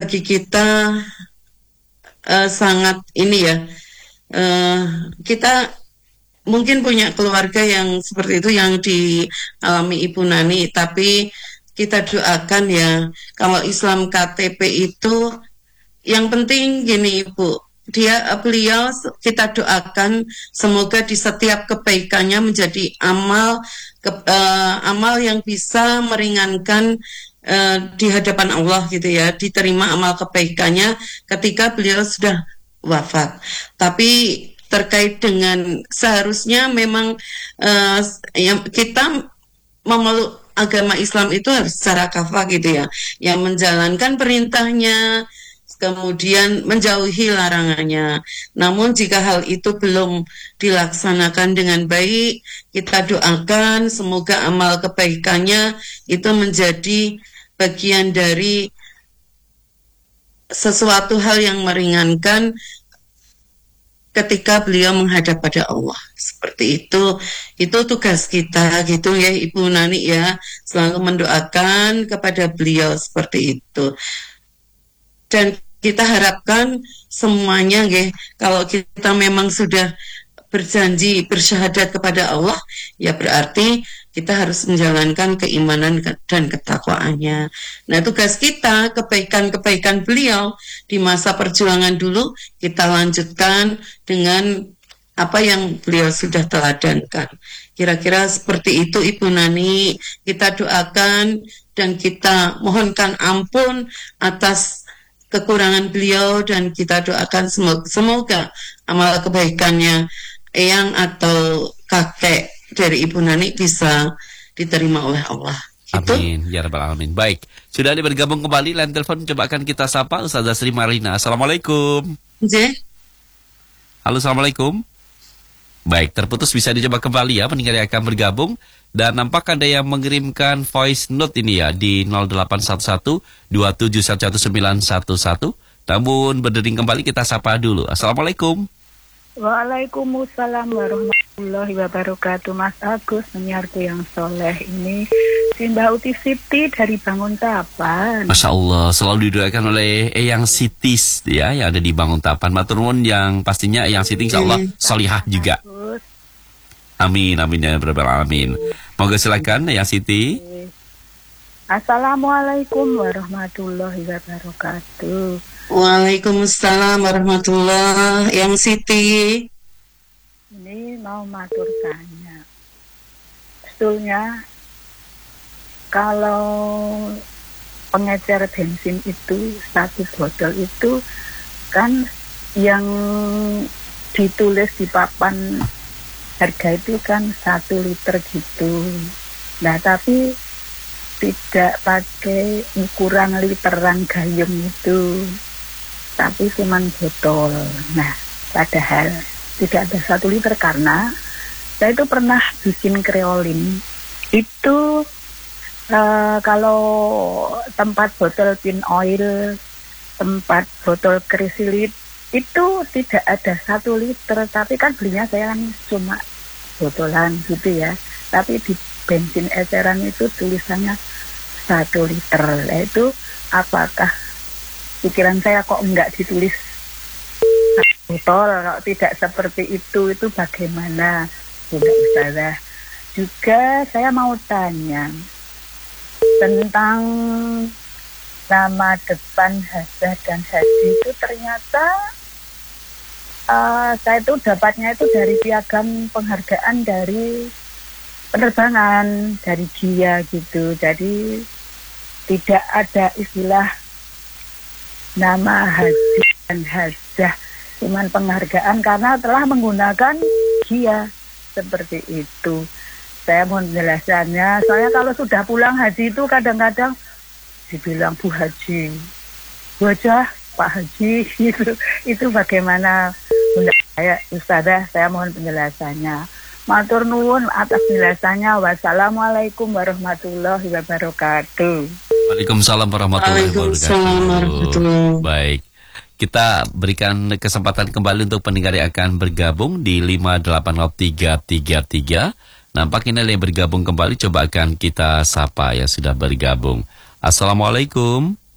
bagi kita sangat ini ya. Kita mungkin punya keluarga yang seperti itu yang dialami Ibu Nani, tapi kita doakan ya, kalau Islam KTP itu yang penting gini Ibu, beliau kita doakan semoga di setiap kebaikannya menjadi amal yang bisa meringankan di hadapan Allah gitu ya, diterima amal kebaikannya ketika beliau sudah wafat. Tapi terkait dengan seharusnya memang kita memeluk agama Islam itu harus secara kafah gitu ya, yang menjalankan perintahnya, kemudian menjauhi larangannya. Namun jika hal itu belum dilaksanakan dengan baik, kita doakan semoga amal kebaikannya itu menjadi bagian dari sesuatu hal yang meringankan ketika beliau menghadap pada Allah. Seperti itu tugas kita gitu ya Ibu Nani ya, selalu mendoakan kepada beliau seperti itu. Dan kita harapkan semuanya kalau kita memang sudah berjanji bersyahadat kepada Allah, ya berarti kita harus menjalankan keimanan dan ketakwaannya. Nah, tugas kita, kebaikan-kebaikan beliau di masa perjuangan dulu, kita lanjutkan dengan apa yang beliau sudah teladankan. Kira-kira seperti itu Ibu Nani, kita doakan dan kita mohonkan ampun atas kekurangan beliau, dan kita doakan semoga amal kebaikannya eyang atau kakek dari Ibu Nani bisa diterima oleh Allah. Gitu? Amin, ya Rabbal Alamin. Baik, sudah ada bergabung kembali, line telepon coba akan kita sapa Ustazah Sri Marlina. Assalamualaikum. Halo, Assalamualaikum. Baik, terputus, bisa dicoba kembali ya, pendengar yang akan bergabung. Dan nampak ada yang mengirimkan voice note ini ya di 0811-2711-911. Namun berdering kembali, kita sapa dulu. Assalamualaikum. Waalaikumsalam warahmatullahi wabarakatuh. Mas Agus, penyiarku yang soleh ini, si Mbak Uti Siti dari Banguntapan. Masya Allah, selalu didoakan oleh Eyang Sitis ya, yang ada di Banguntapan. Matur nuwun, yang pastinya Eyang Siti insya Allah solihah juga. Amin, amin ya Rabbal Alamin. Moga silakan Eyang Siti. Assalamualaikum warahmatullahi wabarakatuh. Waalaikumsalam warahmatullahi. Yang Siti, ini mau matur tanya. Sebetulnya kalau pengecer bensin itu, satu botol itu kan yang ditulis di papan harga itu kan 1 liter gitu. Nah, tapi tidak pakai ukuran literan gayung itu, tapi cuma botol. Nah, padahal tidak ada 1 liter, karena saya itu pernah bikin kreolin. Itu kalau tempat botol pin oil, tempat botol krisilit, itu tidak ada 1 liter, tapi kan belinya saya kan cuma botolan gitu ya. Tapi di bensin eceran itu tulisannya 1 liter. Nah, itu apakah pikiran saya kok enggak ditulis botol? Kalau tidak seperti itu bagaimana, Bunda Ustazah? Juga saya mau tanya tentang nama depan Hajah dan Haji itu, ternyata saya itu dapatnya itu dari piagam penghargaan dari penerbangan, dari GIA gitu. Jadi tidak ada istilah nama Haji dan Hajah, cuman penghargaan karena telah menggunakan GIA seperti itu. Saya mohon penjelasannya. Soalnya kalau sudah pulang haji itu kadang-kadang dibilang Bu Haji, Bu Hajah, Pak Haji gitu. Itu bagaimana Bunda Ustazah? Saya mohon penjelasannya. Matur nuwun atas penjelasannya. Wassalamualaikum warahmatullahi wabarakatuh. Waalaikumsalam warahmatullahi wabarakatuh. Baik, kita berikan kesempatan kembali untuk pendengar yang akan bergabung di 5803333. Nampak ini yang bergabung kembali, coba akan kita sapa yang sudah bergabung. Assalamualaikum.